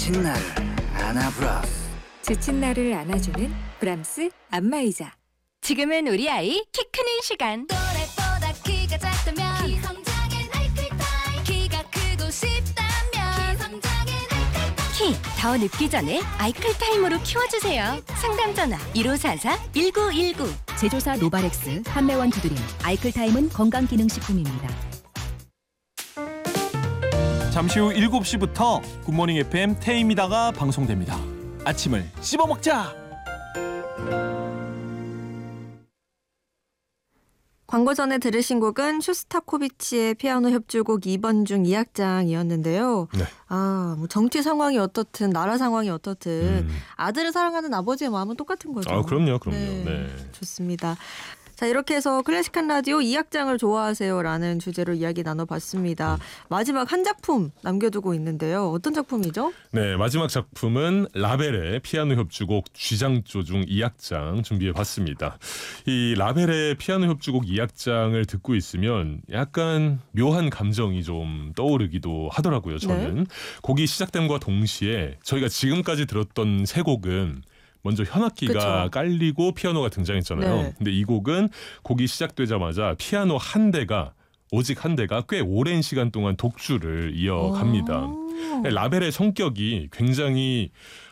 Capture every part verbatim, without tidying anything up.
지친 나를 안아브라스. 지친 나를 안아주는 브람스 안마의자. 지금은 우리 아이 키 크는 시간. 또래보다 키가 작다면 키성장엔 아이클타임. 키가 크고 싶다면 키성장엔 아이클타임. 키 더 늙기 전에 아이클타임으로 키워주세요. 상담 전화 일오사사 일구일구. 제조사 노바렉스, 판매원 두드림. 아이클타임은 건강기능식품입니다. 잠시 후 일곱 시부터 굿모닝 에프엠 태임이다가 방송됩니다. 아침을 씹어먹자. 광고 전에 들으신 곡은 쇼스타코비치의 피아노 협주곡 이 번 중 이 악장이었는데요. 네. 아, 뭐 정치 상황이 어떻든 나라 상황이 어떻든 음. 아들을 사랑하는 아버지의 마음은 똑같은 거죠. 아, 그럼요, 그럼요. 네, 네. 좋습니다. 자, 이렇게 해서 클래식한 라디오 이 악장을 좋아하세요라는 주제로 이야기 나눠봤습니다. 음. 마지막 한 작품 남겨두고 있는데요. 어떤 작품이죠? 네, 마지막 작품은 라벨의 피아노 협주곡 쥐장조 중 이 악장 준비해봤습니다. 이 라벨의 피아노 협주곡 이 악장을 듣고 있으면 약간 묘한 감정이 좀 떠오르기도 하더라고요. 저는. 네. 곡이 시작됨과 동시에 저희가 지금까지 들었던 세 곡은 먼저 현악기가 그쵸. 깔리고 피아노가 등장했잖아요. 네. 근데 이 곡은 곡이 시작되자마자 피아노 한 대가 오직 한 대가 꽤 오랜 시간 동안 독주를 이어갑니다. 라벨의 성격이 굉장히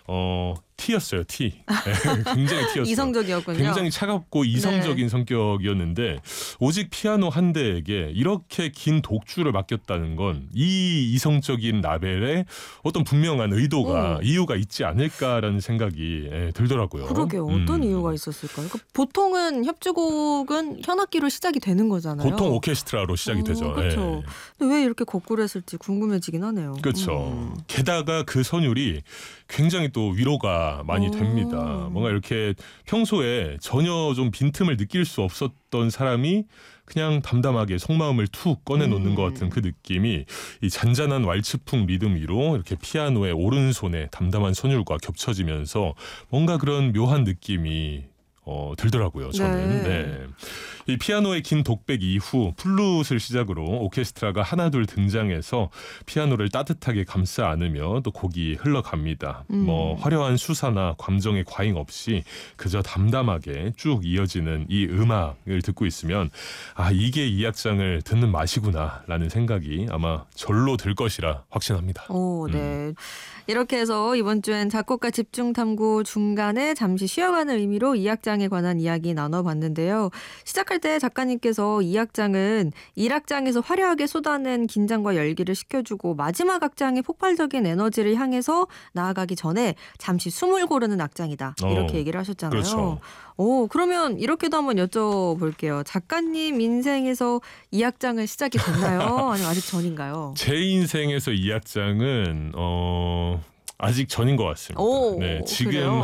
어, T였어요. T. 네, 굉장히 T였어요. 이성적이었군요. 굉장히 차갑고 이성적인 네. 성격이었는데 오직 피아노 한 대에게 이렇게 긴 독주를 맡겼다는 건 이 이성적인 라벨에 어떤 분명한 의도가 음. 이유가 있지 않을까라는 생각이 예, 들더라고요. 그러게요. 어떤 음. 이유가 있었을까요? 그러니까 보통은 협주곡은 현악기로 시작이 되는 거잖아요. 보통 오케스트라로 시작이 어, 되죠. 그렇죠. 예. 근데 왜 이렇게 거꾸로 했을지 궁금해지긴 하네요. 그렇죠. 음. 게다가 그 선율이 굉장히 또 위로가 많이 오. 됩니다. 뭔가 이렇게 평소에 전혀 좀 빈틈을 느낄 수 없었던 사람이 그냥 담담하게 속마음을 툭 꺼내놓는 음. 것 같은 그 느낌이 이 잔잔한 왈츠풍 리듬 위로 이렇게 피아노의 오른손에 담담한 선율과 겹쳐지면서 뭔가 그런 묘한 느낌이 어, 들더라고요. 저는. 네. 네. 이 피아노의 긴 독백 이후 플룻을 시작으로 오케스트라가 하나둘 등장해서 피아노를 따뜻하게 감싸 안으며 또 곡이 흘러갑니다. 음. 뭐 화려한 수사나 감정의 과잉 없이 그저 담담하게 쭉 이어지는 이 음악을 듣고 있으면 아, 이게 이 악장을 듣는 맛이구나라는 생각이 아마 절로 들 것이라 확신합니다. 오, 네. 음. 이렇게 해서 이번 주엔 작곡가 집중탐구 중간에 잠시 쉬어가는 의미로 이 악장에 관한 이야기 나눠봤는데요. 시작할 때 작가님께서 이 악장은 일 악장에서 화려하게 쏟아낸 긴장과 열기를 식혀주고 마지막 악장의 폭발적인 에너지를 향해서 나아가기 전에 잠시 숨을 고르는 악장이다. 이렇게 어, 얘기를 하셨잖아요. 그렇죠. 오, 그러면 이렇게도 한번 여쭤볼게요. 작가님 인생에서 이 악장은 시작이 됐나요? 아니면 아직 전인가요? 제 인생에서 이 악장은 어, 아직 전인 것 같습니다. 오, 네, 지금 그래요?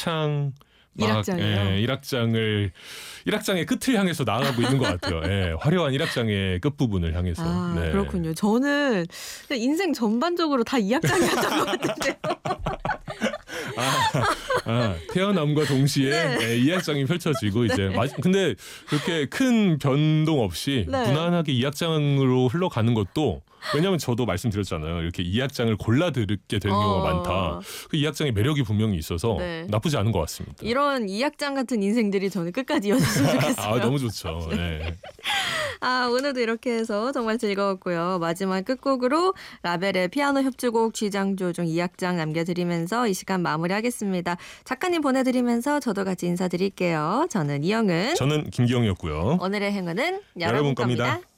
한창 막, 일 악장이요? 예, 일 악장을 일 악장의 끝을 향해서 나아가고 있는 것 같아요. 예, 화려한 일 악장의 끝 부분을 향해서. 아, 네. 그렇군요. 저는 인생 전반적으로 다 이 악장이었던 것 같은데요. 아, 아, 태어남과 동시에 네. 예, 이 악장이 펼쳐지고 이제 마, 근데 그렇게 큰 변동 없이 네. 무난하게 이 악장으로 흘러가는 것도 왜냐하면 저도 말씀드렸잖아요. 이렇게 이 악장을 골라 듣게 되는 어. 경우가 많다. 그 이 악장의 매력이 분명히 있어서 네. 나쁘지 않은 것 같습니다. 이런 이 악장 같은 인생들이 저는 끝까지 이어졌으면 좋겠어요. 아, 너무 좋죠. 네. 아, 오늘도 이렇게 해서 정말 즐거웠고요. 마지막 끝곡으로 라벨의 피아노 협주곡 쥐장조 중 이 악장 남겨드리면서 이 시간 마무리하겠습니다. 작가님 보내드리면서 저도 같이 인사드릴게요. 저는 이영은. 저는 김기영이었고요. 오늘의 행운은 여러분, 여러분 겁니다. 겁니다.